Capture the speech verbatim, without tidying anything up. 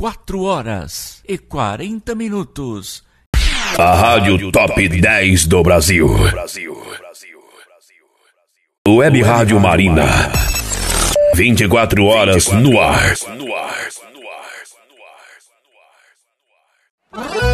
quatro horas e quarenta minutos. A Rádio Top dez do Brasil. Web Rádio Marina. vinte e quatro horas no ar.